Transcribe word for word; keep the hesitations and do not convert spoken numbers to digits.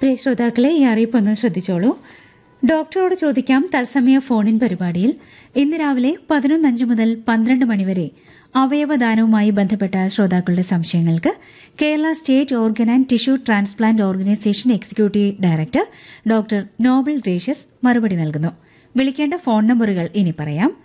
പ്രിയ ശ്രോതാക്കളെ, ഈ അറിയിപ്പൊന്ന് ശ്രദ്ധിച്ചോളൂ. ഡോക്ടറോട് ചോദിക്കാം തത്സമയ ഫോണിൻ പരിപാടിയിൽ ഇന്ന് രാവിലെ പതിനൊന്നഞ്ച് മുതൽ പന്ത്രണ്ട് മണിവരെ അവയവദാനവുമായി ബന്ധപ്പെട്ട ശ്രോതാക്കളുടെ സംശയങ്ങൾക്ക് Kerala state organ and tissue transplant organisation executive director doctor Nobel gracious മറുപടി നൽകുന്നു. വിളിക്കേണ്ട ഫോൺ നമ്പറുകൾ ഇനി പറയാം.